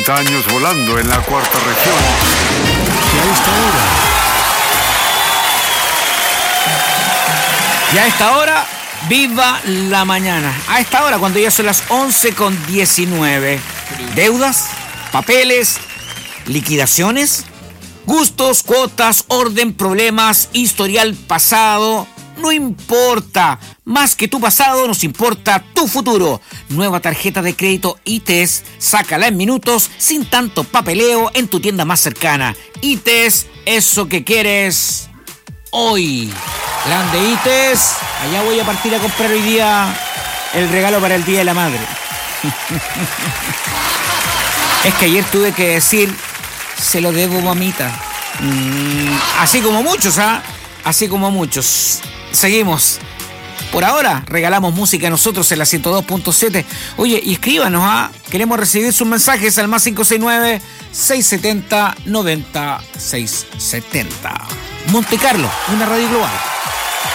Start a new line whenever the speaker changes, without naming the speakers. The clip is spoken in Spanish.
40 años volando en la cuarta región.
Y a esta hora, viva la mañana. A esta hora, cuando ya son las 11:19. Deudas, papeles, liquidaciones, gustos, cuotas, orden, problemas, historial pasado. No importa. Más que tu pasado, nos importa tu futuro. Nueva tarjeta de crédito ITES. Sácala en minutos, sin tanto papeleo, en tu tienda más cercana. ITES, eso que quieres hoy. Grande ITES. Allá voy a partir a comprar hoy día el regalo para el Día de la Madre. Es que ayer tuve que decir, se lo debo, mamita. Así como muchos, ¿ah? Así como muchos. Seguimos. Por ahora, regalamos música nosotros en la 102.7. Oye, y escríbanos, ¿ah? Queremos recibir sus mensajes al más 569-670-90-670. Monte Carlo, una radio global.